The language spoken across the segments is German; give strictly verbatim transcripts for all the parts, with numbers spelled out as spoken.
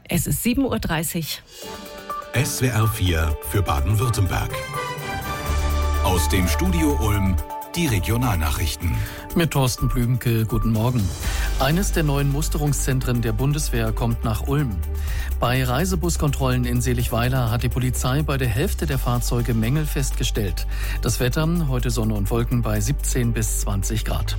Es ist sieben Uhr dreißig. S W R vier für Baden-Württemberg. Aus dem Studio Ulm die Regionalnachrichten. Mit Thorsten Blümke, guten Morgen. Eines der neuen Musterungszentren der Bundeswehr kommt nach Ulm. Bei Reisebuskontrollen in Seligweiler hat die Polizei bei der Hälfte der Fahrzeuge Mängel festgestellt. Das Wetter, heute Sonne und Wolken bei siebzehn bis zwanzig Grad.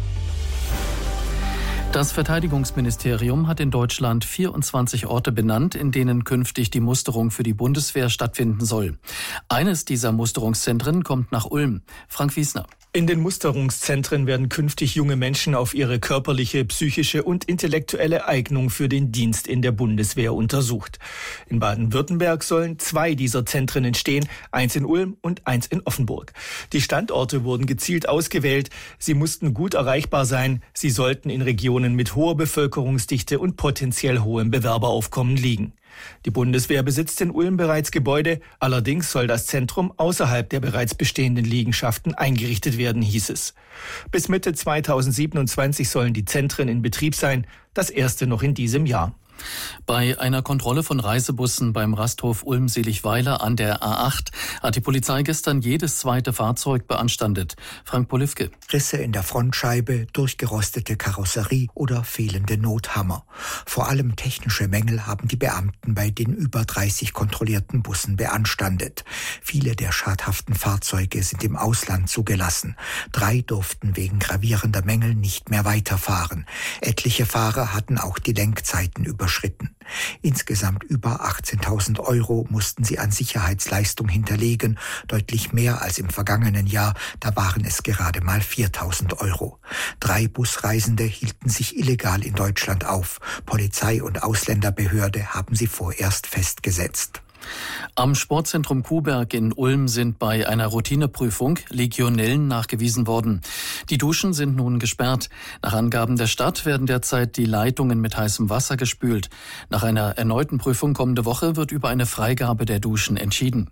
Das Verteidigungsministerium hat in Deutschland vierundzwanzig Orte benannt, in denen künftig die Musterung für die Bundeswehr stattfinden soll. Eines dieser Musterungszentren kommt nach Ulm. Frank Wiesner. In den Musterungszentren werden künftig junge Menschen auf ihre körperliche, psychische und intellektuelle Eignung für den Dienst in der Bundeswehr untersucht. In Baden-Württemberg sollen zwei dieser Zentren entstehen, eins in Ulm und eins in Offenburg. Die Standorte wurden gezielt ausgewählt. Sie mussten gut erreichbar sein. Sie sollten in Regionen mit hoher Bevölkerungsdichte und potenziell hohem Bewerberaufkommen liegen. Die Bundeswehr besitzt in Ulm bereits Gebäude, allerdings soll das Zentrum außerhalb der bereits bestehenden Liegenschaften eingerichtet werden, hieß es. Bis Mitte zweitausendsiebenundzwanzig sollen die Zentren in Betrieb sein, das erste noch in diesem Jahr. Bei einer Kontrolle von Reisebussen beim Rasthof Ulm-Seligweiler an der A acht hat die Polizei gestern jedes zweite Fahrzeug beanstandet. Frank Polifke. Risse in der Frontscheibe, durchgerostete Karosserie oder fehlende Nothammer. Vor allem technische Mängel haben die Beamten bei den über dreißig kontrollierten Bussen beanstandet. Viele der schadhaften Fahrzeuge sind im Ausland zugelassen. Drei durften wegen gravierender Mängel nicht mehr weiterfahren. Etliche Fahrer hatten auch die Lenkzeiten überschritten. Insgesamt über achtzehntausend Euro mussten sie an Sicherheitsleistung hinterlegen, deutlich mehr als im vergangenen Jahr, da waren es gerade mal viertausend Euro. Drei Busreisende hielten sich illegal in Deutschland auf. Polizei und Ausländerbehörde haben sie vorerst festgesetzt. Am Sportzentrum Kuhberg in Ulm sind bei einer Routineprüfung Legionellen nachgewiesen worden. Die Duschen sind nun gesperrt. Nach Angaben der Stadt werden derzeit die Leitungen mit heißem Wasser gespült. Nach einer erneuten Prüfung kommende Woche wird über eine Freigabe der Duschen entschieden.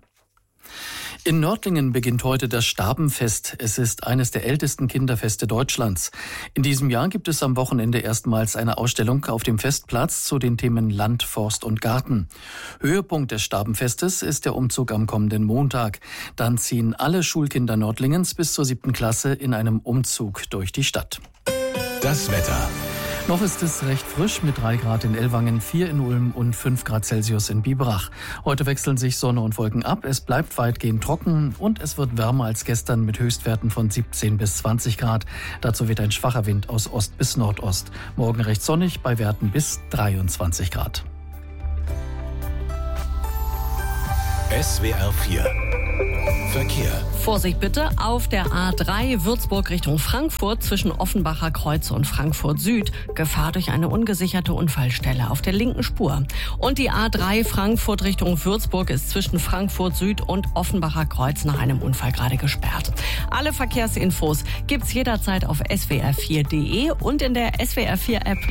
In Nördlingen beginnt heute das Stabenfest. Es ist eines der ältesten Kinderfeste Deutschlands. In diesem Jahr gibt es am Wochenende erstmals eine Ausstellung auf dem Festplatz zu den Themen Land, Forst und Garten. Höhepunkt des Stabenfestes ist der Umzug am kommenden Montag. Dann ziehen alle Schulkinder Nördlingens bis zur siebten Klasse in einem Umzug durch die Stadt. Das Wetter. Noch ist es recht frisch mit drei Grad in Ellwangen, vier in Ulm und fünf Grad Celsius in Biberach. Heute wechseln sich Sonne und Wolken ab, es bleibt weitgehend trocken und es wird wärmer als gestern mit Höchstwerten von siebzehn bis zwanzig Grad. Dazu weht ein schwacher Wind aus Ost bis Nordost. Morgen recht sonnig bei Werten bis dreiundzwanzig Grad. S W R vier Verkehr. Vorsicht bitte auf der A drei Würzburg Richtung Frankfurt zwischen Offenbacher Kreuz und Frankfurt Süd. Gefahr durch eine ungesicherte Unfallstelle auf der linken Spur. Und die A drei Frankfurt Richtung Würzburg ist zwischen Frankfurt Süd und Offenbacher Kreuz nach einem Unfall gerade gesperrt. Alle Verkehrsinfos gibt's jederzeit auf s w r vier punkt d e und in der S W R vier App.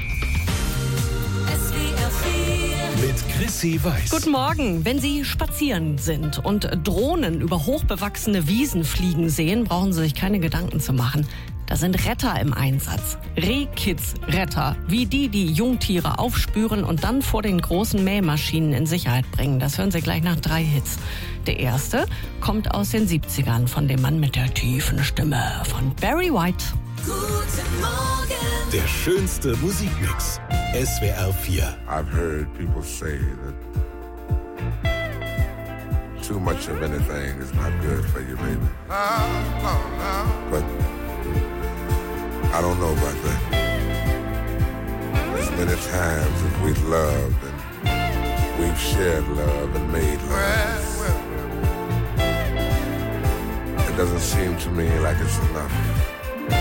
Mit Chrissy Weiß. Guten Morgen. Wenn Sie spazieren sind und Drohnen über hochbewachsene Wiesen fliegen sehen, brauchen Sie sich keine Gedanken zu machen. Da sind Retter im Einsatz. Rehkids-Retter, wie die, die Jungtiere aufspüren und dann vor den großen Mähmaschinen in Sicherheit bringen. Das hören Sie gleich nach drei Hits. Der erste kommt aus den siebzigern von dem Mann mit der tiefen Stimme von Barry White. Guten Morgen. Der schönste Musikmix. S W R vier. I've heard people say that too much of anything is not good for you, baby. But I don't know about that. As many times as we've loved and we've shared love and made love, it doesn't seem to me like it's enough.